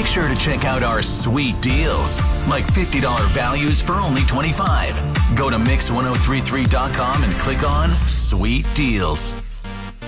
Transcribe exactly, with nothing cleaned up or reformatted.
sure to check out our sweet deals, like fifty dollars values for only twenty-five dollars. Go to mix ten thirty-three dot com and click on Sweet Deals.